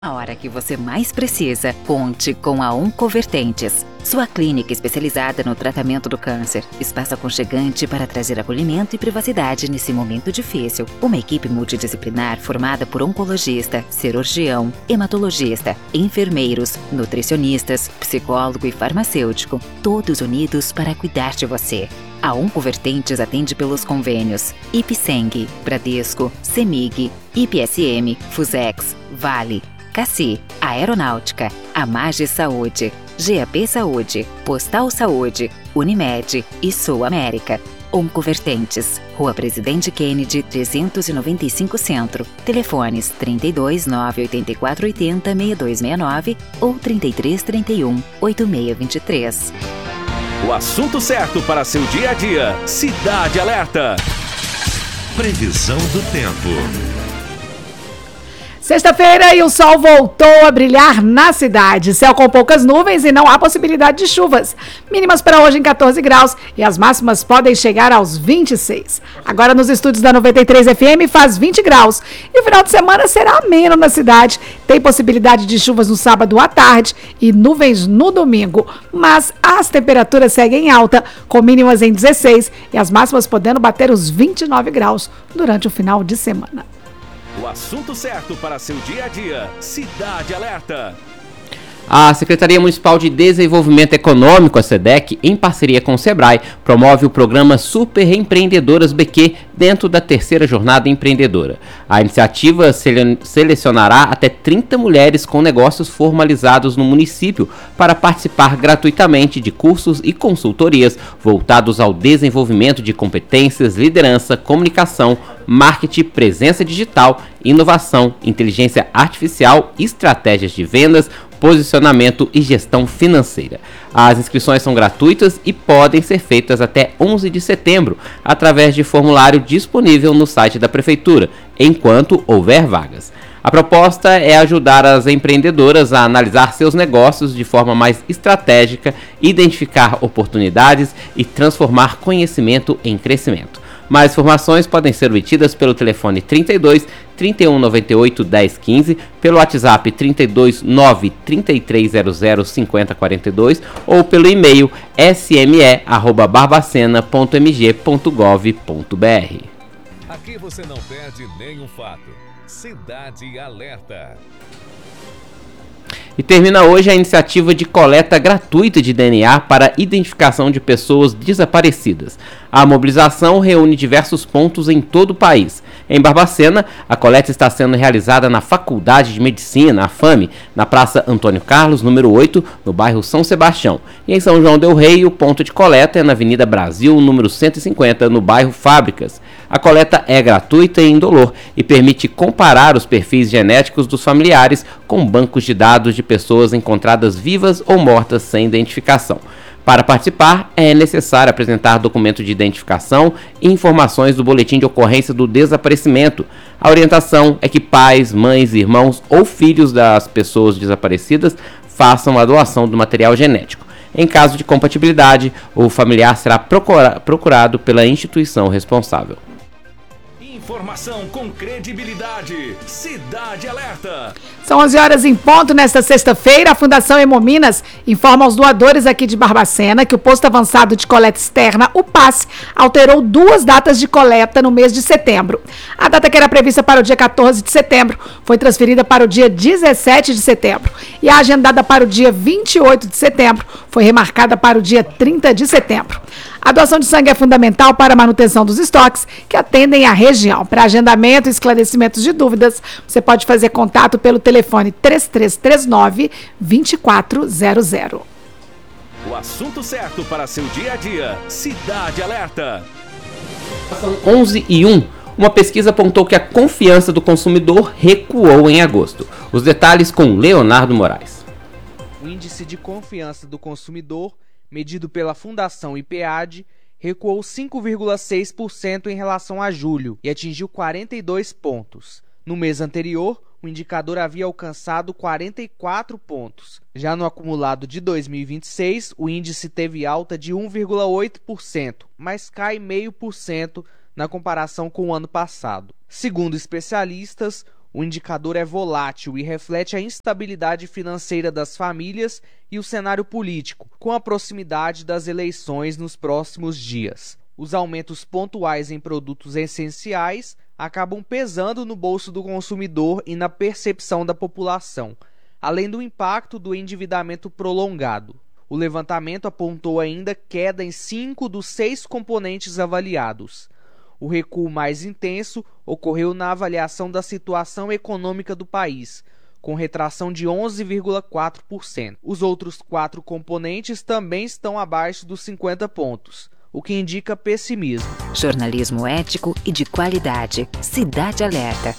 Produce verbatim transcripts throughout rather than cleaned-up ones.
A hora que você mais precisa, conte com a Oncovertentes, sua clínica especializada no tratamento do câncer. Espaço aconchegante para trazer acolhimento e privacidade nesse momento difícil. Uma equipe multidisciplinar formada por oncologista, cirurgião, hematologista, enfermeiros, nutricionistas, psicólogo e farmacêutico, todos unidos para cuidar de você. A Oncovertentes atende pelos convênios Ipseng, Bradesco, Semig, I P S M, Fusex, Vale, Cassi, Aeronáutica, Amage Saúde, G A P Saúde, Postal Saúde, Unimed e Sul América. Oncovertentes, Rua Presidente Kennedy, trezentos e noventa e cinco Centro. Telefones trinta e dois, nove oito quatro oito zero, seis dois seis nove ou trinta e três, trinta e um, oito seis dois três. O assunto certo para seu dia a dia. Cidade Alerta. Previsão do tempo. Sexta-feira e o sol voltou a brilhar na cidade. Céu com poucas nuvens e não há possibilidade de chuvas. Mínimas para hoje em quatorze graus e as máximas podem chegar aos vinte e seis. Agora nos estúdios da noventa e três F M faz vinte graus. E o final de semana será ameno na cidade. Tem possibilidade de chuvas no sábado à tarde e nuvens no domingo. Mas as temperaturas seguem alta, com mínimas em dezesseis e as máximas podendo bater os vinte e nove graus durante o final de semana. O assunto certo para seu dia a dia. Cidade Alerta. A Secretaria Municipal de Desenvolvimento Econômico, a SEDEC, em parceria com o Sebrae, promove o programa Super Empreendedoras B Q dentro da terceira jornada empreendedora. A iniciativa sele- selecionará até trinta mulheres com negócios formalizados no município para participar gratuitamente de cursos e consultorias voltados ao desenvolvimento de competências, liderança, comunicação, marketing, presença digital, inovação, inteligência artificial, estratégias de vendas, posicionamento e gestão financeira. As inscrições são gratuitas e podem ser feitas até onze de setembro, através de formulário disponível no site da Prefeitura, enquanto houver vagas. A proposta é ajudar as empreendedoras a analisar seus negócios de forma mais estratégica, identificar oportunidades e transformar conhecimento em crescimento. Mais informações podem ser obtidas pelo telefone trinta e dois, trinta e um, noventa e oito, dez, quinze, pelo WhatsApp trinta e dois, nove, trinta e três zero zero, cinquenta quarenta e dois ou pelo e-mail s m e arroba barbacena ponto m g ponto gov ponto b r. Aqui você não perde nenhum fato. Cidade Alerta. E termina hoje a iniciativa de coleta gratuita de D N A para identificação de pessoas desaparecidas. A mobilização reúne diversos pontos em todo o país. Em Barbacena, a coleta está sendo realizada na Faculdade de Medicina, a FAME, na Praça Antônio Carlos, número oito, no bairro São Sebastião. E em São João del Rei, o ponto de coleta é na Avenida Brasil, número cento e cinquenta, no bairro Fábricas. A coleta é gratuita e indolor e permite comparar os perfis genéticos dos familiares com bancos de dados de pessoas encontradas vivas ou mortas sem identificação. Para participar, é necessário apresentar documento de identificação e informações do boletim de ocorrência do desaparecimento. A orientação é que pais, mães, irmãos ou filhos das pessoas desaparecidas façam a doação do material genético. Em caso de compatibilidade, o familiar será procura- procurado pela instituição responsável. Informação com credibilidade. Cidade Alerta. São onze horas em ponto nesta sexta-feira. A Fundação Hemominas informa aos doadores aqui de Barbacena que o posto avançado de coleta externa, o P A S, alterou duas datas de coleta no mês de setembro. A data que era prevista para o dia quatorze de setembro foi transferida para o dia dezessete de setembro. E a agendada para o dia vinte e oito de setembro foi remarcada para o dia trinta de setembro. A doação de sangue é fundamental para a manutenção dos estoques que atendem à região. Para agendamento e esclarecimentos de dúvidas, você pode fazer contato pelo telefone três três três nove, dois quatro zero zero. O assunto certo para seu dia a dia. Cidade Alerta. São onze e um. Uma pesquisa apontou que a confiança do consumidor recuou em agosto. Os detalhes com Leonardo Moraes. O índice de confiança do consumidor, medido pela Fundação IPEAD, recuou cinco vírgula seis por cento em relação a julho e atingiu quarenta e dois pontos. No mês anterior, o indicador havia alcançado quarenta e quatro pontos. Já no acumulado de dois mil e vinte e seis, o índice teve alta de um vírgula oito por cento, mas cai zero vírgula cinco por cento na comparação com o ano passado. Segundo especialistas, O indicador é volátil e reflete a instabilidade financeira das famílias e o cenário político, com a proximidade das eleições nos próximos dias. Os aumentos pontuais em produtos essenciais acabam pesando no bolso do consumidor e na percepção da população, além do impacto do endividamento prolongado. O levantamento apontou ainda queda em cinco dos seis componentes avaliados. O recuo mais intenso ocorreu na avaliação da situação econômica do país, com retração de onze vírgula quatro por cento. Os outros quatro componentes também estão abaixo dos cinquenta pontos, o que indica pessimismo. Jornalismo ético e de qualidade. Cidade Alerta.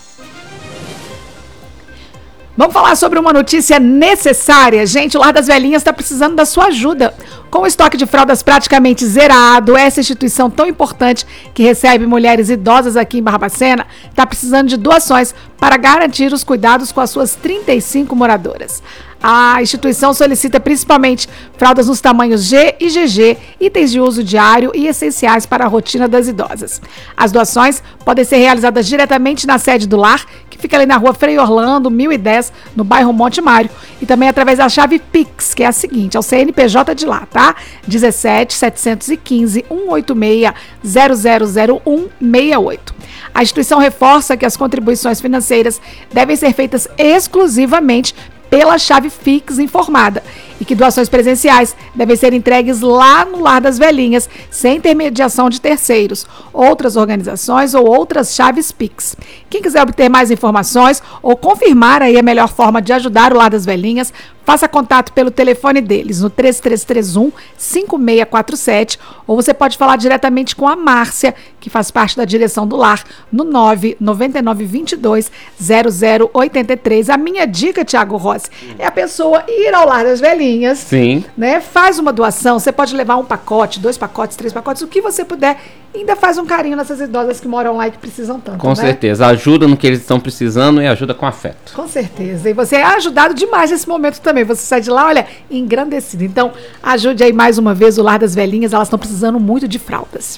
Vamos falar sobre uma notícia necessária. Gente, o Lar das Velhinhas está precisando da sua ajuda. Com o estoque de fraldas praticamente zerado, essa instituição tão importante que recebe mulheres idosas aqui em Barbacena está precisando de doações para garantir os cuidados com as suas trinta e cinco moradoras. A instituição solicita principalmente fraldas nos tamanhos G e G G, itens de uso diário e essenciais para a rotina das idosas. As doações podem ser realizadas diretamente na sede do lar, que fica ali na rua Frei Orlando, mil e dez, no bairro Monte Mário, e também através da chave Pix, que é a seguinte, é o C N P J de lá, tá? dezessete, setecentos e quinze, cento e oitenta e seis, zero zero zero um seis oito. A instituição reforça que as contribuições financeiras devem ser feitas exclusivamente pela chave Pix informada e que doações presenciais devem ser entregues lá no Lar das Velhinhas, sem intermediação de terceiros, outras organizações ou outras chaves Pix. Quem quiser obter mais informações ou confirmar aí a melhor forma de ajudar o Lar das Velhinhas, faça contato pelo telefone deles no três três três um, cinco seis quatro sete, ou você pode falar diretamente com a Márcia, que faz parte da direção do lar, no nove nove nove dois dois, zero zero oito três. A minha dica, Thiago Rossi, é a pessoa ir ao Lar das Velhinhas. Sim. Né? Faz uma doação, você pode levar um pacote, dois pacotes, três pacotes, o que você puder, ainda faz um carinho nessas idosas que moram lá e que precisam tanto. Com né? certeza, ajuda no que eles estão precisando e ajuda com afeto. Com certeza, e você é ajudado demais nesse momento também, você sai de lá, olha, engrandecido. Então, ajude aí mais uma vez o Lar das Velhinhas, elas estão precisando muito de fraldas.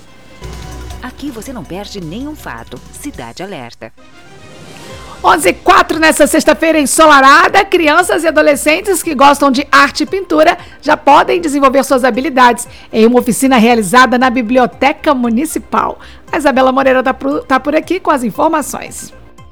Aqui você não perde nenhum fato. Cidade Alerta. onze e quatro nessa sexta-feira ensolarada, crianças e adolescentes que gostam de arte e pintura já podem desenvolver suas habilidades em uma oficina realizada na Biblioteca Municipal. A Isabela Moreira está por, tá por aqui com as informações.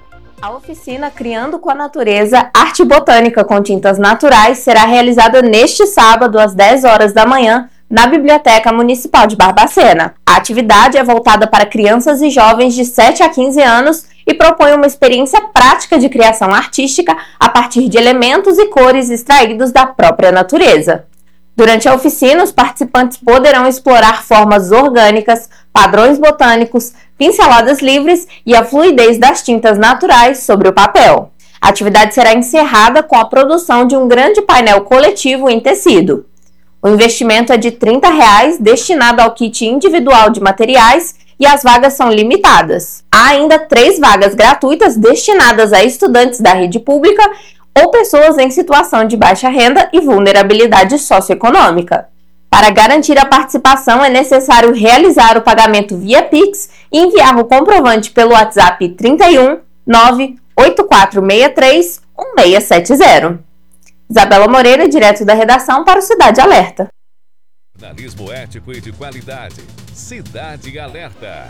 A oficina Criando com a Natureza, Arte Botânica com Tintas Naturais será realizada neste sábado às dez horas da manhã na Biblioteca Municipal de Barbacena. A atividade é voltada para crianças e jovens de sete a quinze anos e propõe uma experiência prática de criação artística a partir de elementos e cores extraídos da própria natureza. Durante a oficina, os participantes poderão explorar formas orgânicas, padrões botânicos, pinceladas livres e a fluidez das tintas naturais sobre o papel. A atividade será encerrada com a produção de um grande painel coletivo em tecido. O investimento é de trinta reais, destinado ao kit individual de materiais, e as vagas são limitadas. Há ainda três vagas gratuitas destinadas a estudantes da rede pública ou pessoas em situação de baixa renda e vulnerabilidade socioeconômica. Para garantir a participação, é necessário realizar o pagamento via Pix e enviar o comprovante pelo WhatsApp trinta e um, nove oito quatro seis três, um seis sete zero. Isabela Moreira, direto da redação para o Cidade Alerta. Jornalismo ético e de qualidade. Cidade Alerta.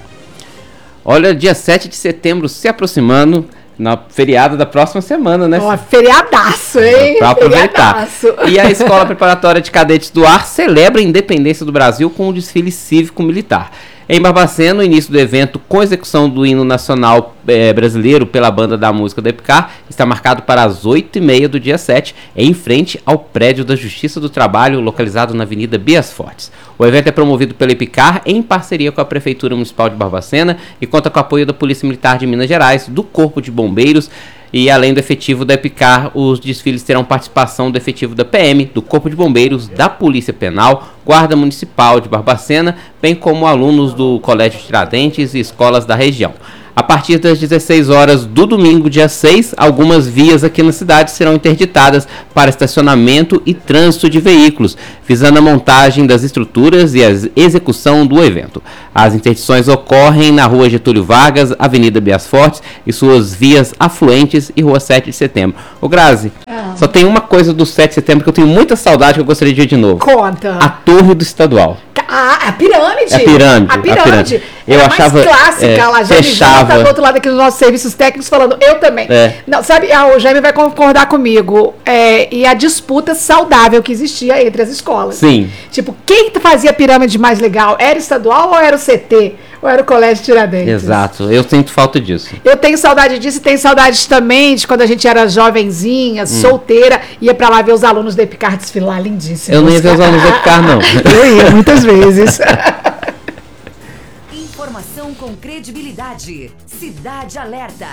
Olha, dia sete de setembro se aproximando, na feriado da próxima semana, né? Ó, feriadaço, hein? Para aproveitar. Feriadaço. E a Escola Preparatória de Cadetes do Ar celebra a independência do Brasil com o desfile cívico-militar. Em Barbacena, o início do evento com execução do hino nacional eh, brasileiro pela Banda da Música da EPICAR está marcado para as oito e meia do dia sete, em frente ao prédio da Justiça do Trabalho, localizado na Avenida Bias Fortes. O evento é promovido pela EPICAR em parceria com a Prefeitura Municipal de Barbacena e conta com o apoio da Polícia Militar de Minas Gerais, do Corpo de Bombeiros. E além do efetivo da EPICAR, os desfiles terão participação do efetivo da P M, do Corpo de Bombeiros, da Polícia Penal, Guarda Municipal de Barbacena, bem como alunos do Colégio Tiradentes e escolas da região. A partir das dezesseis horas do domingo, dia seis, algumas vias aqui na cidade serão interditadas para estacionamento e trânsito de veículos, visando a montagem das estruturas e a execução do evento. As interdições ocorrem na Rua Getúlio Vargas, Avenida Bias Fortes e suas vias afluentes e Rua sete de setembro. Ô Grazi, ah. só tem uma coisa do sete de setembro que eu tenho muita saudade que eu gostaria de ir de novo. Conta. A Torre do Estadual. Ah, a pirâmide. A pirâmide. A pirâmide. A pirâmide. Eu é achava mais clássica, é, ela já fechava. Tá do outro lado aqui dos nossos serviços técnicos falando, eu também. É. Não, sabe, o Jaime vai concordar comigo. É, e a disputa saudável que existia entre as escolas. Sim. Tipo, quem fazia a pirâmide mais legal? Era estadual ou era o C T? Ou era o Colégio Tiradentes? Exato, eu sinto falta disso. Eu tenho saudade disso e tenho saudade também de quando a gente era jovenzinha, hum. solteira, ia pra lá ver os alunos da Epicar desfilar, lindíssimos. Eu não ia ver os alunos da Epicar, não. Eu ia, muitas vezes. Informação com credibilidade. Cidade Alerta.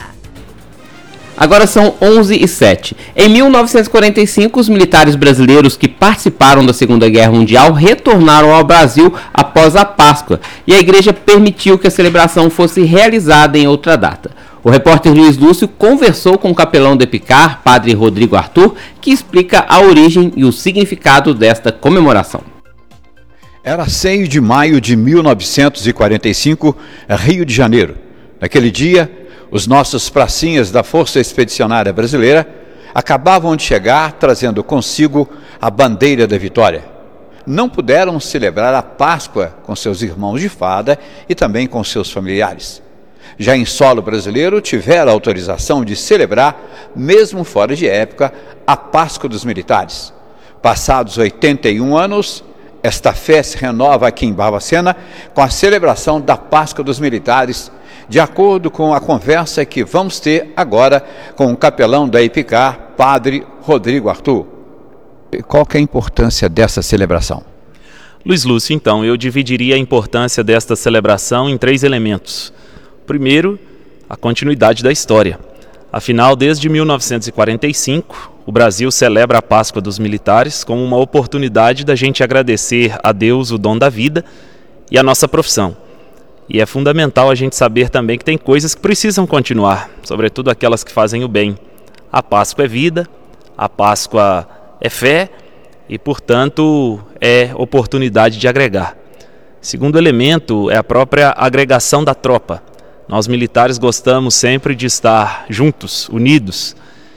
Agora são onze e sete. Em mil novecentos e quarenta e cinco, os militares brasileiros que participaram da Segunda Guerra Mundial retornaram ao Brasil após a Páscoa, e a igreja permitiu que a celebração fosse realizada em outra data. O repórter Luiz Lúcio conversou com o capelão da Epicar, padre Rodrigo Arthur, que explica a origem e o significado desta comemoração. Era seis de maio de mil novecentos e quarenta e cinco, Rio de Janeiro. Naquele dia, os nossos pracinhas da Força Expedicionária Brasileira acabavam de chegar trazendo consigo a bandeira da vitória. Não puderam celebrar a Páscoa com seus irmãos de farda e também com seus familiares. Já em solo brasileiro, tiveram autorização de celebrar, mesmo fora de época, a Páscoa dos militares. Passados oitenta e um anos, esta festa se renova aqui em Barbacena com a celebração da Páscoa dos militares, de acordo com a conversa que vamos ter agora com o capelão da Epicar, padre Rodrigo Arthur. Qual que é a importância dessa celebração? Luiz Lúcio, então, eu dividiria a importância desta celebração em três elementos. Primeiro, a continuidade da história. Afinal, desde mil novecentos e quarenta e cinco, o Brasil celebra a Páscoa dos militares como uma oportunidade da gente agradecer a Deus o dom da vida e a nossa profissão. E é fundamental a gente saber também que tem coisas que precisam continuar, sobretudo aquelas que fazem o bem. A Páscoa é vida, a Páscoa é fé e, portanto, é oportunidade de agregar. Segundo elemento é a própria agregação da tropa. Nós militares gostamos sempre de estar juntos, unidos,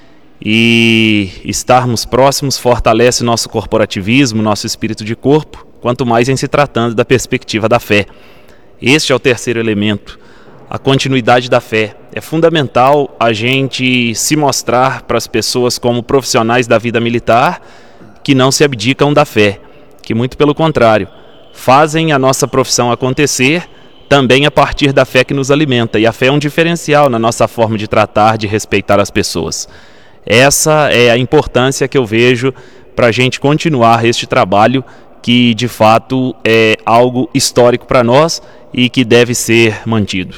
e estarmos próximos fortalece nosso corporativismo, nosso espírito de corpo, quanto mais em se tratando da perspectiva da fé. Este é o terceiro elemento, a continuidade da fé. É fundamental a gente se mostrar para as pessoas como profissionais da vida militar que não se abdicam da fé, que muito pelo contrário, fazem a nossa profissão acontecer também a partir da fé que nos alimenta. E a fé é um diferencial na nossa forma de tratar, de respeitar as pessoas. Essa é a importância que eu vejo para a gente continuar este trabalho que de fato é algo histórico para nós e que deve ser mantido.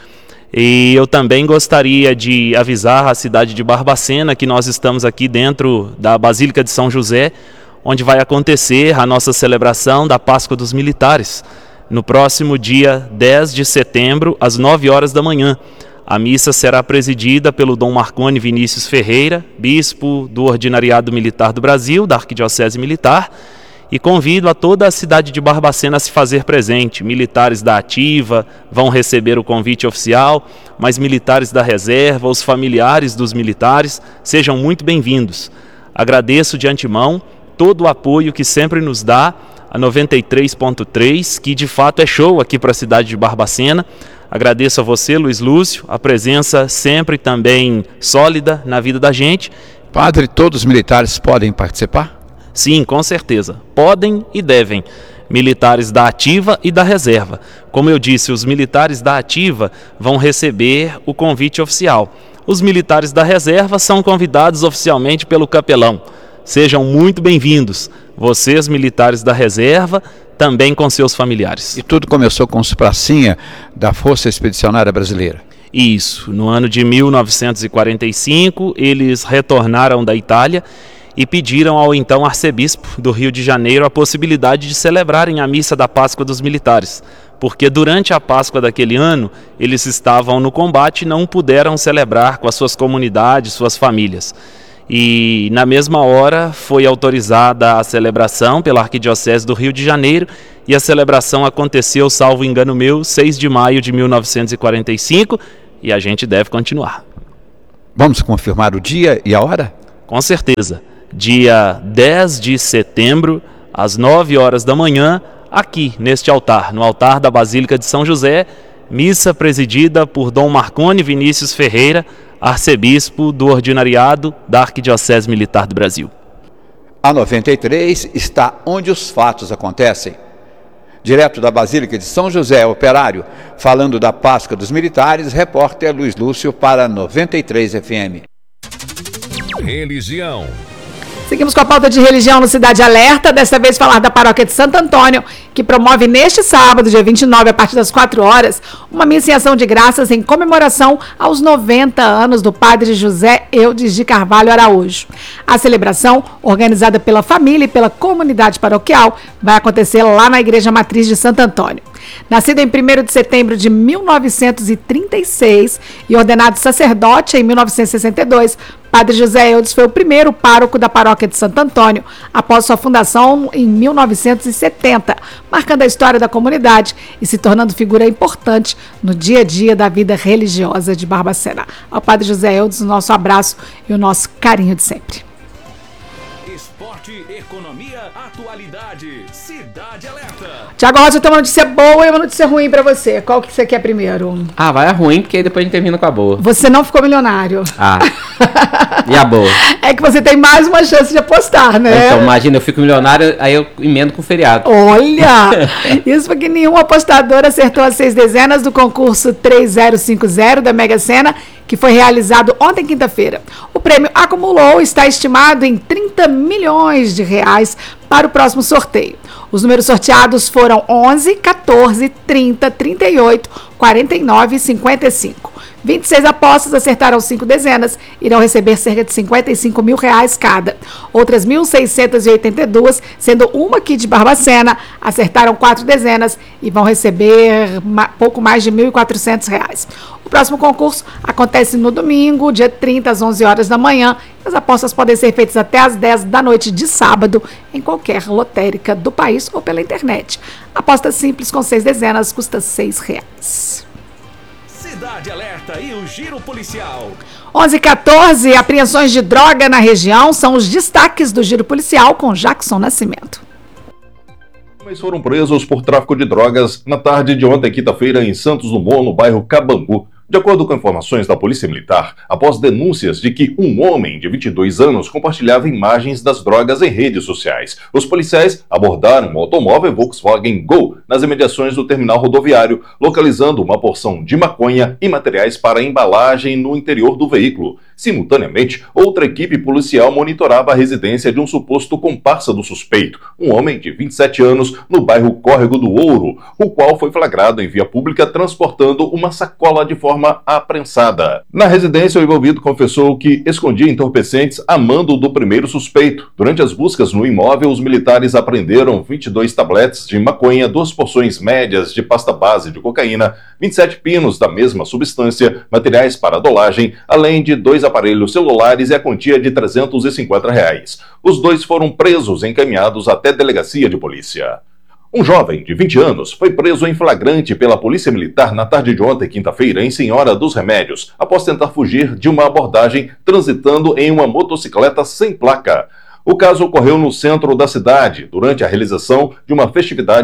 E eu também gostaria de avisar a cidade de Barbacena que nós estamos aqui dentro da Basílica de São José, onde vai acontecer a nossa celebração da Páscoa dos Militares, no próximo dia dez de setembro, às nove horas da manhã. A missa será presidida pelo Dom Marconi Vinícius Ferreira, bispo do Ordinariado Militar do Brasil, da Arquidiocese Militar, e convido a toda a cidade de Barbacena a se fazer presente. Militares da ativa vão receber o convite oficial, mas militares da reserva, os familiares dos militares, sejam muito bem-vindos. Agradeço de antemão todo o apoio que sempre nos dá a noventa e três ponto três, que de fato é show aqui para a cidade de Barbacena. Agradeço a você, Luiz Lúcio, a presença sempre também sólida na vida da gente. Padre, todos os militares podem participar? Sim, com certeza. Podem e devem. Militares da ativa e da reserva. Como eu disse, os militares da ativa vão receber o convite oficial. Os militares da reserva são convidados oficialmente pelo capelão. Sejam muito bem-vindos. Vocês, militares da reserva, também com seus familiares. E tudo começou com os pracinha da Força Expedicionária Brasileira. Isso. No ano de mil novecentos e quarenta e cinco, eles retornaram da Itália e pediram ao então arcebispo do Rio de Janeiro a possibilidade de celebrarem a missa da Páscoa dos Militares. porque durante a Páscoa daquele ano eles estavam no combate e não puderam celebrar com as suas comunidades, suas famílias. E na mesma hora foi autorizada a celebração pela Arquidiocese do Rio de Janeiro e a celebração aconteceu, salvo engano meu, seis de maio de mil novecentos e quarenta e cinco, e a gente deve continuar. Vamos confirmar o dia e a hora? Com certeza. Dia dez de setembro, às nove horas da manhã, aqui neste altar, no altar da Basílica de São José, missa presidida por Dom Marconi Vinícius Ferreira, arcebispo do Ordinariado da Arquidiocese Militar do Brasil. A noventa e três está onde os fatos acontecem. Direto da Basílica de São José, Operário, falando da Páscoa dos Militares, repórter Luiz Lúcio para noventa e três F M. Religião. Seguimos com a pauta de religião no Cidade Alerta, dessa vez falar da paróquia de Santo Antônio, que promove neste sábado, dia vinte e nove, a partir das quatro horas, uma missa em ação de graças em comemoração aos noventa anos do padre José Eudes de Carvalho Araújo. A celebração, organizada pela família e pela comunidade paroquial, vai acontecer lá na Igreja Matriz de Santo Antônio. Nascido em primeiro de setembro de mil novecentos e trinta e seis e ordenado sacerdote em mil novecentos e sessenta e dois, Padre José Eudes foi o primeiro pároco da paróquia de Santo Antônio, após sua fundação em mil novecentos e setenta, marcando a história da comunidade e se tornando figura importante no dia a dia da vida religiosa de Barbacena. Ao Padre José Eudes, o nosso abraço e o nosso carinho de sempre. Esporte, economia, atualidade, Cidade Alerta. Tiago Rosa, eu tenho uma notícia boa e uma notícia ruim pra você. Qual que você quer primeiro? Ah, vai a ruim, porque aí depois a gente termina com a boa. Você não ficou milionário. Ah, e a boa? É que você tem mais uma chance de apostar, né? Então, imagina, eu fico milionário, aí eu emendo com o feriado. Olha, isso porque nenhum apostador acertou as seis dezenas do concurso três zero cinco zero da Mega Sena, que foi realizado ontem, quinta-feira. O prêmio acumulou, está estimado em trinta milhões de reais para o próximo sorteio. Os números sorteados foram onze, quatorze, trinta, trinta e oito, quarenta e nove e cinquenta e cinco. vinte e seis apostas acertaram cinco dezenas, irão receber cerca de cinquenta e cinco mil reais cada. Outras mil seiscentas e oitenta e duas, sendo uma aqui de Barbacena, acertaram quatro dezenas e vão receber ma- pouco mais de mil e quatrocentos reais. O próximo concurso acontece no domingo, dia trinta, às onze horas da manhã. As apostas podem ser feitas até às dez da noite de sábado, em qualquer lotérica do país ou pela internet. A aposta simples com seis dezenas custa seis reais. Cidade Alerta e o Giro Policial. onze e quatorze, apreensões de droga na região são os destaques do Giro Policial com Jackson Nascimento. Homens foram presos por tráfico de drogas na tarde de ontem, quinta-feira, em Santos Dumont, no bairro Cabangu. De acordo com informações da Polícia Militar, após denúncias de que um homem de vinte e dois anos compartilhava imagens das drogas em redes sociais, os policiais abordaram um automóvel Volkswagen Gol nas imediações do terminal rodoviário, localizando uma porção de maconha e materiais para embalagem no interior do veículo. Simultaneamente, outra equipe policial monitorava a residência de um suposto comparsa do suspeito, um homem de vinte e sete anos, no bairro Córrego do Ouro, o qual foi flagrado em via pública transportando uma sacola de forma aprensada. Na residência, o envolvido confessou que escondia entorpecentes a mando do primeiro suspeito. Durante as buscas no imóvel, os militares apreenderam vinte e dois tabletes de maconha, duas porções médias de pasta base de cocaína, vinte e sete pinos da mesma substância, materiais para dolagem, além de dois aparelhos celulares e a quantia de trezentos e cinquenta reais. Os dois foram presos e encaminhados até delegacia de polícia. Um jovem de vinte anos foi preso em flagrante pela Polícia Militar na tarde de ontem, quinta-feira, em Senhora dos Remédios, após tentar fugir de uma abordagem transitando em uma motocicleta sem placa. O caso ocorreu no centro da cidade, durante a realização de uma festividade